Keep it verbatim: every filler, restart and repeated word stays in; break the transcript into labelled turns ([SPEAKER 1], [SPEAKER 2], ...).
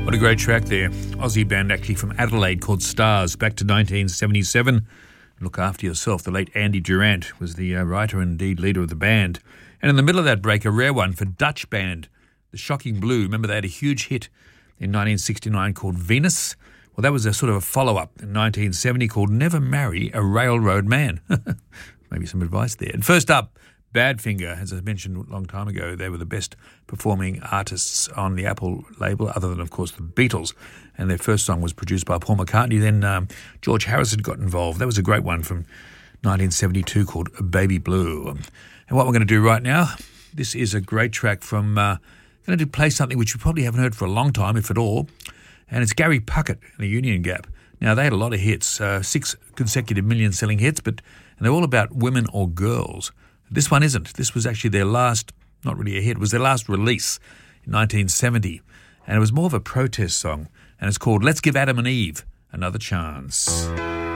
[SPEAKER 1] What a great track there. Aussie band actually from Adelaide called Stars, back to nineteen seventy-seven. Look after yourself. The late Andy Durant was the uh, writer and indeed leader of the band. And in the middle of that break, a rare one for Dutch band, The Shocking Blue. Remember they had a huge hit in nineteen sixty-nine called Venus? Well, that was a sort of a follow-up in nineteen seventy called Never Marry a Railroad Man. Maybe some advice there. And first up, Badfinger, as I mentioned a long time ago, they were the best performing artists on the Apple label, other than, of course, the Beatles. And their first song was produced by Paul McCartney. Then um, George Harrison got involved. That was a great one from nineteen seventy-two called Baby Blue. And what we're going to do right now, this is a great track from, uh, I'm going to play something which you probably haven't heard for a long time, if at all. And it's Gary Puckett and the Union Gap. Now, they had a lot of hits, uh, six consecutive million-selling hits, but and they're all about women or girls. This one isn't. This was actually their last, not really a hit, it was their last release in nineteen seventy. And it was more of a protest song. And it's called Let's Give Adam and Eve Another Chance.